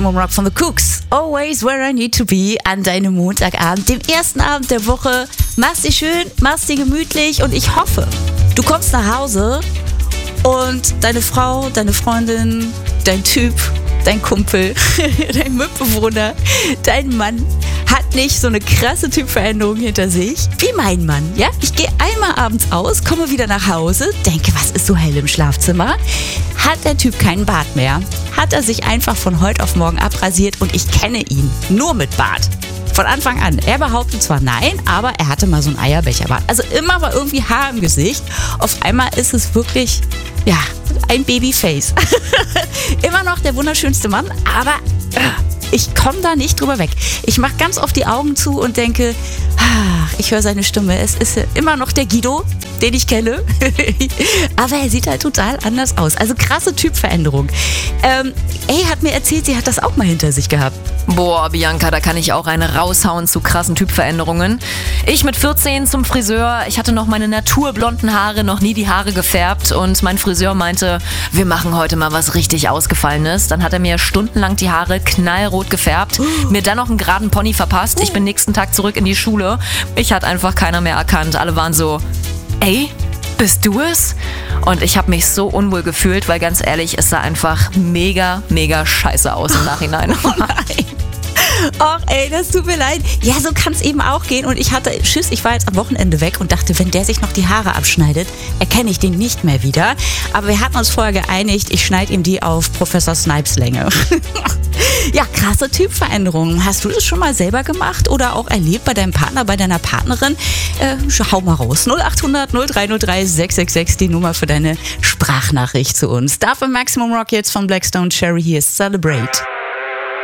Rock von The Cooks. Always where I need to be an deinem Montagabend, dem ersten Abend der Woche. Mach's dir schön, mach's dir gemütlich und ich hoffe, du kommst nach Hause und deine Frau, deine Freundin, dein Typ, dein Kumpel, dein Mitbewohner, dein Mann hat nicht so eine krasse Typveränderung hinter sich wie mein Mann. Ja? Ich gehe einmal abends aus, komme wieder nach Hause, denke, was ist so hell im Schlafzimmer? Hat der Typ keinen Bart mehr? Hat er sich einfach von heute auf morgen abrasiert und ich kenne ihn nur mit Bart. Von Anfang an. Er behauptet zwar nein, aber er hatte mal so einen Eierbecherbart. Also immer war irgendwie Haar im Gesicht. Auf einmal ist es wirklich, ja, ein Babyface. Immer noch der wunderschönste Mann, aber ich komme da nicht drüber weg. Ich mache ganz oft die Augen zu und denke, ich höre seine Stimme. Es ist immer noch der Guido, den ich kenne. Aber er sieht halt total anders aus. Also krasse Typveränderung. Hat mir erzählt, sie hat das auch mal hinter sich gehabt. Boah, Bianca, da kann ich auch eine raushauen zu krassen Typveränderungen. Ich mit 14 zum Friseur. Ich hatte noch meine naturblonden Haare, noch nie die Haare gefärbt. Und mein Friseur meinte, wir machen heute mal was richtig Ausgefallenes. Dann hat er mir stundenlang die Haare knallrot gefärbt, mir dann noch einen geraden Pony verpasst. Ich bin nächsten Tag zurück in die Schule. Mich hat einfach keiner mehr erkannt. Alle waren so, ey, bist du es? Und ich habe mich so unwohl gefühlt, weil ganz ehrlich, es sah einfach mega, mega scheiße aus im Nachhinein. Oh nein. Och ey, das tut mir leid. Ja, so kann es eben auch gehen. Und ich hatte Schiss, ich war jetzt am Wochenende weg und dachte, wenn der sich noch die Haare abschneidet, erkenne ich den nicht mehr wieder. Aber wir hatten uns vorher geeinigt, ich schneide ihm die auf Professor Snipes Länge. Ja, krasse Typveränderungen. Hast du das schon mal selber gemacht oder auch erlebt bei deinem Partner, bei deiner Partnerin? Hau mal raus. 0800 0303 666, die Nummer für deine Sprachnachricht zu uns. Dafür Maximum Rock jetzt von Blackstone Cherry. Hier ist Celebrate.